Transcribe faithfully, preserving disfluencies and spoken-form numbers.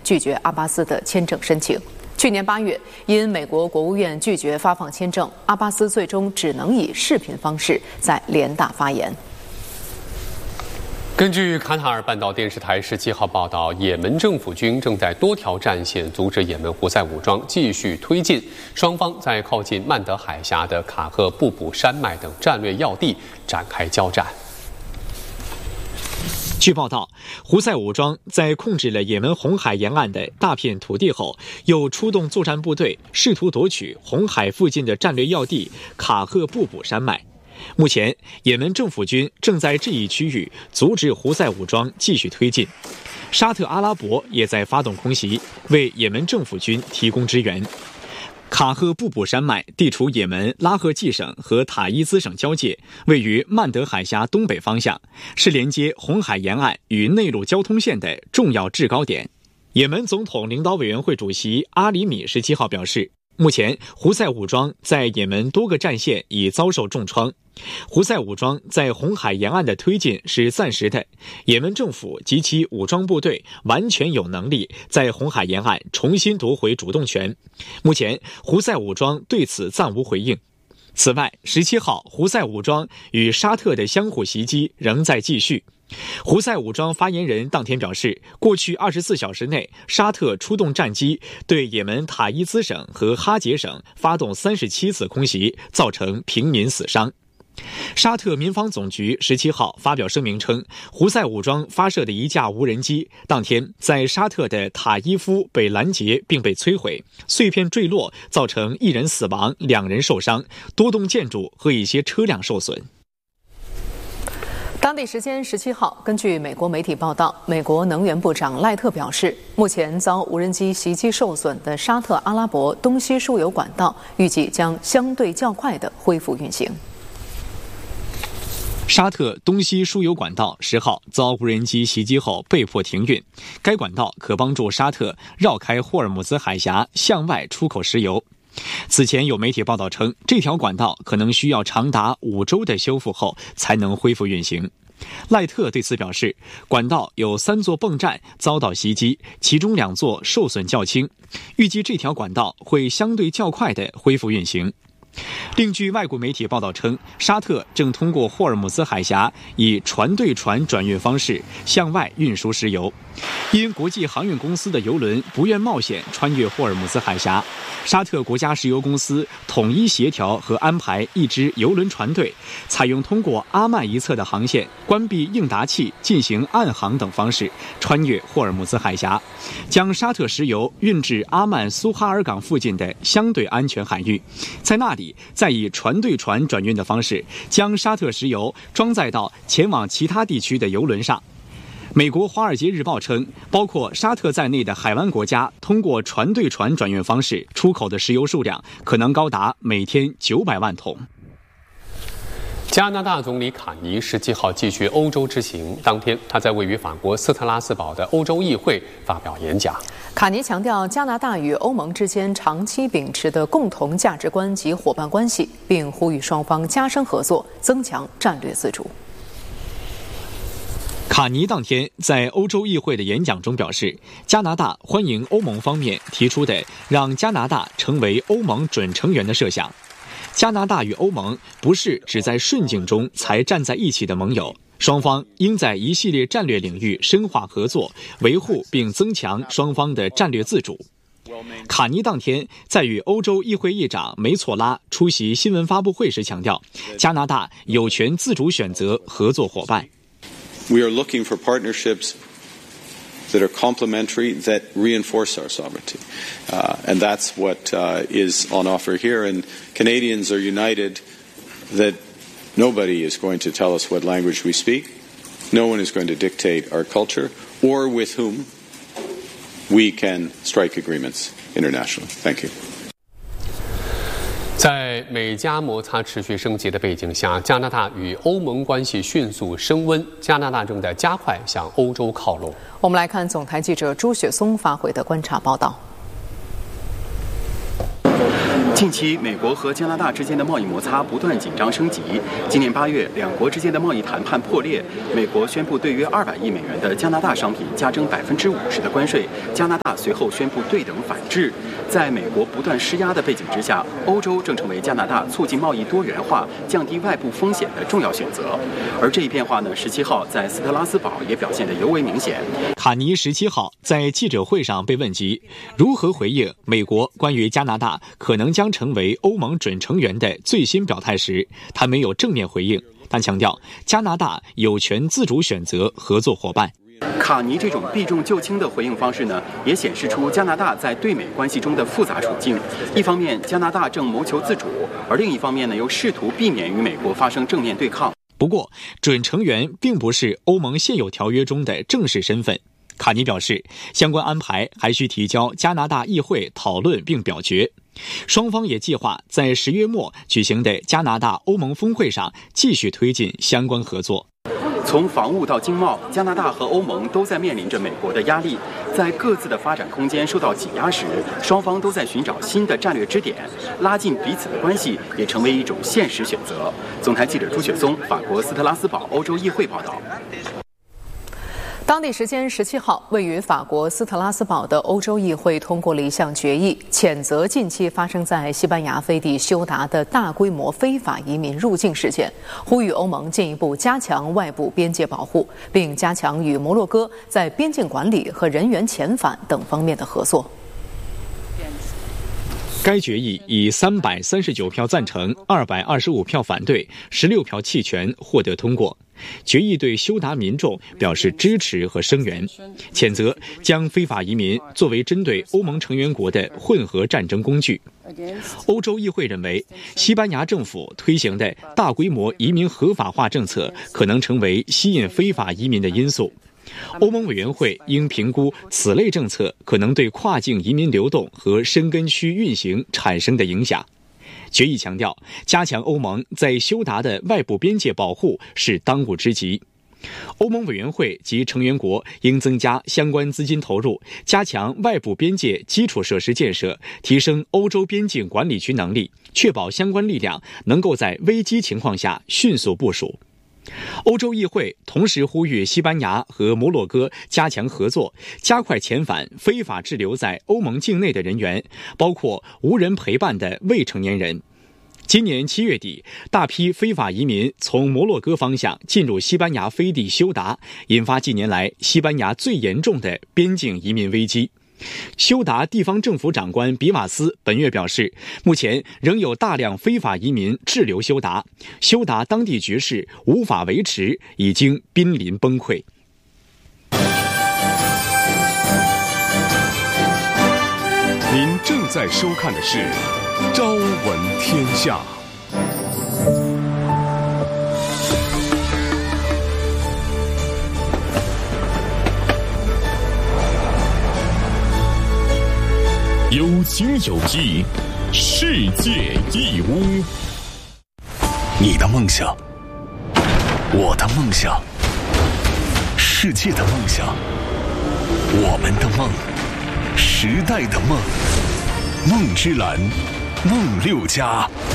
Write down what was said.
拒绝阿巴斯的签证申请。去年八月，因美国国务院拒绝发放签证，阿巴斯最终只能以视频方式在联大发言。 根据卡塔尔半岛电视台十七号报道，也门政府军正在多条战线阻止也门胡塞武装继续推进，双方在靠近曼德海峡的卡赫布卜山脉等战略要地展开交战。 据报道，胡塞武装在控制了也门红海沿岸的大片土地后，又出动作战部队，试图夺取红海附近的战略要地卡赫布卜山脉。目前，也门政府军正在这一区域阻止胡塞武装继续推进。沙特阿拉伯也在发动空袭，为也门政府军提供支援。卡赫布卜山脉地处也门拉赫季省和塔伊兹省交界，位于曼德海峡东北方向，是连接红海沿岸与内陆交通线的重要制高点。也门总统领导委员会主席阿里米十七号表示，目前胡塞武装在也门多个战线已遭受重创，胡塞武装在红海沿岸的推进是暂时的，也门政府及其武装部队完全有能力在红海沿岸重新夺回主动权。目前胡塞武装对此暂无回应。此外，十七号胡塞武装与沙特的相互袭击仍在继续。胡塞武装发言人当天表示，过去二十四小时内，沙特出动战机对也门塔伊兹省和哈杰省发动三十七次空袭，造成平民死伤。沙特民防总局十七号发表声明称，胡塞武装发射的一架无人机当天在沙特的塔伊夫被拦截并被摧毁，碎片坠落，造成一人死亡，两人受伤，多栋建筑和一些车辆受损。 当地时间十七号，根据美国媒体报道，美国能源部长赖特表示，目前遭无人机袭击受损的沙特阿拉伯东西输油管道预计将相对较快地恢复运行。 沙特东西输油管道十号遭无人机袭击后被迫停运，该管道可帮助沙特绕开霍尔木兹海峡向外出口石油。此前有媒体报道称，这条管道可能需要长达五周的修复后才能恢复运行。赖特对此表示，管道有三座泵站遭到袭击，其中两座受损较轻，预计这条管道会相对较快地恢复运行。另据外国媒体报道称，沙特正通过霍尔木兹海峡以船对船转运方式向外运输石油。因国际航运公司的油轮不愿冒险穿越霍尔木兹海峡，沙特国家石油公司统一协调和安排一支油轮船队，采用通过阿曼一侧的航线关闭应答器进行暗航等方式穿越霍尔木兹海峡，将沙特石油运至阿曼苏哈尔港附近的相对安全海域，在那里再以船对船转运的方式将沙特石油装载到前往其他地区的油轮上。美国《华尔街日报》称，包括沙特在内的海湾国家通过船对船转运方式出口的石油数量可能高达每天九百万桶。 加拿大总理卡尼十七号继续欧洲之行，当天他在位于法国斯特拉斯堡的欧洲议会发表演讲。 卡尼强调加拿大与欧盟之间长期秉持的共同价值观及伙伴关系，并呼吁双方加深合作，增强战略自主。 卡尼当天在欧洲议会的演讲中表示，加拿大欢迎欧盟方面提出的让加拿大成为欧盟准成员的设想。加拿大与欧盟不是只在顺境中才站在一起的盟友，双方应在一系列战略领域深化合作，维护并增强双方的战略自主。卡尼当天在与欧洲议会议长梅措拉出席新闻发布会时强调，加拿大有权自主选择合作伙伴。 We are looking for partnerships that are complementary, that reinforce our sovereignty. Uh, and that's what uh, is on offer here. And Canadians are united that nobody is going to tell us what language we speak. No one is going to dictate our culture or with whom we can strike agreements internationally. Thank you. 在美加摩擦持续升级的背景下，加拿大与欧盟关系迅速升温，加拿大正在加快向欧洲靠拢。 我们来看总台记者朱雪松发回的观察报道。 近期，美国和加拿大之间的贸易摩擦不断紧张升级。今年八月，两国之间的贸易谈判破裂，美国宣布对约二百亿美元的加拿大商品加征百分之五十的关税，加拿大随后宣布对等反制。在美国不断施压的背景之下，欧洲正成为加拿大促进贸易多元化、降低外部风险的重要选择。而这一变化呢，十七号在斯特拉斯堡也表现得尤为明显。 卡尼十七号在记者会上被问及如何回应美国关于加拿大可能将成为欧盟准成员的最新表态时，他没有正面回应，但强调加拿大有权自主选择合作伙伴。 卡尼这种避重就轻的回应方式呢，也显示出加拿大在对美关系中的复杂处境。一方面，加拿大正谋求自主，而另一方面呢，又试图避免与美国发生正面对抗。 不过，准成员并不是欧盟现有条约中的正式身份。卡尼表示，相关安排还需提交加拿大议会讨论并表决。双方也计划在十月末举行的加拿大欧盟峰会上继续推进相关合作。 从防务到经贸，加拿大和欧盟都在面临着美国的压力，在各自的发展空间受到挤压时，双方都在寻找新的战略支点，拉近彼此的关系也成为一种现实选择。总台记者朱雪松，法国斯特拉斯堡欧洲议会报道。 当地时间十七号，位于法国斯特拉斯堡的欧洲议会通过了一项决议，谴责近期发生在西班牙飞地休达的大规模非法移民入境事件，呼吁欧盟进一步加强外部边界保护，并加强与摩洛哥在边境管理和人员遣返等方面的合作。 该决议以三百三十九票赞成、二百二十五票反对、十六票弃权获得通过。决议对休达民众表示支持和声援，谴责将非法移民作为针对欧盟成员国的混合战争工具。欧洲议会认为，西班牙政府推行的大规模移民合法化政策可能成为吸引非法移民的因素。欧盟委员会应评估此类政策可能对跨境移民流动和申根区运行产生的影响。决议强调，加强欧盟在休达的外部边界保护是当务之急。欧盟委员会及成员国应增加相关资金投入，加强外部边界基础设施建设，提升欧洲边境管理局能力，确保相关力量能够在危机情况下迅速部署。欧洲议会同时呼吁西班牙和摩洛哥加强合作，加快遣返非法滞留在欧盟境内的人员，包括无人陪伴的未成年人。今年七月底，大批非法移民从摩洛哥方向进入西班牙飞地休达，引发近年来西班牙最严重的边境移民危机。休达地方政府长官比瓦斯本月表示，目前仍有大量非法移民滞留休达，休达当地局势无法维持，已经濒临崩溃。 您正在收看的是《朝闻天下》。有情有义，世界义乌。 你的梦想，我的梦想，世界的梦想，我们的梦，时代的梦。梦之蓝，梦六家。